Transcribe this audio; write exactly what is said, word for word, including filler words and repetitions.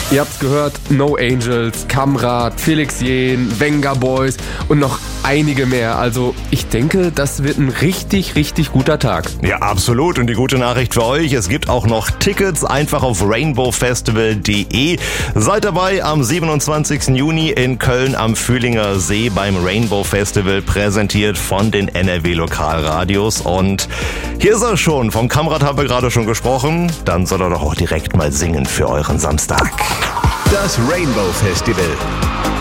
Ihr habt's gehört, No Angels, Kamrat, Felix Jähn, Venga Boys und noch einige mehr. Also ich denke, das wird ein richtig, richtig guter Tag. Ja, absolut. Und die gute Nachricht für euch, es gibt auch noch Tickets, einfach auf rainbow festival punkt de. Seid dabei am siebenundzwanzigsten Juni in Köln am Fühlinger See beim Rainbow Festival, präsentiert von den N R W Lokalradios. Und hier ist er schon, vom Kamrat haben wir gerade schon gesprochen. Dann soll er doch auch direkt mal singen für euren Samstag. Das Rainbow Festival.